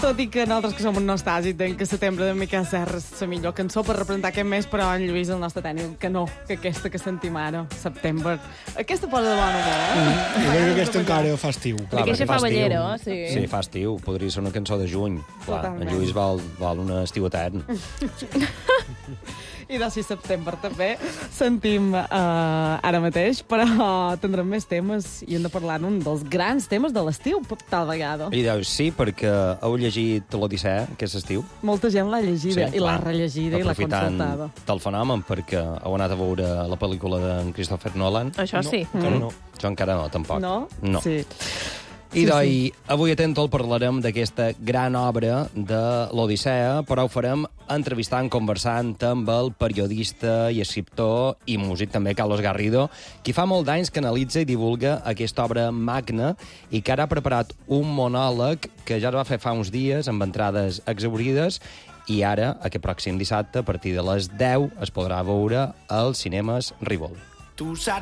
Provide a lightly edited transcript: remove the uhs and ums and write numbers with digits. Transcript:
tot i que nosaltres que som un nostàlgic dèiem que Setembre de Miquel Serra és la millor cançó per representar aquest mes, però en Lluís, el nostre tècnic, que no, que aquesta que sentim ara, September, aquesta posa de bon humor. Jo crec que aquesta encara fa estiu. Perquè això fa ballero, sí. Sí, fa estiu. Podria ser una cançó de juny. Clar, Totalment. en Lluís val un estiu etern. I de 6 de setembre també sentim ara mateix, però tindrem més temes i hem de parlar d'un dels grans temes de l'estiu, tal vegada. I dius, sí, perquè heu llegit l'Odissea, que és estiu. Molta gent l'ha llegida i l'ha clar. rellegida i l'ha consultada. Aprofitant del fenomen, perquè heu anat a veure la pel·lícula d'en Christopher Nolan. Això sí. Encara no. Jo encara no, tampoc. No? No. Sí. I avui a Tentol parlarem d'aquesta gran obra de l'Odissea, però ho farem entrevistant, conversant amb el periodista i escriptor i músic també, Carlos Garrido, qui fa molt d'anys que analitza i divulga aquesta obra magna i que ara ha preparat un monòleg que ja es va fer fa uns dies, amb entrades exaurides, i ara, aquest pròxim dissabte, a partir de les 10, es podrà veure als cinemes Rivol. Tú saps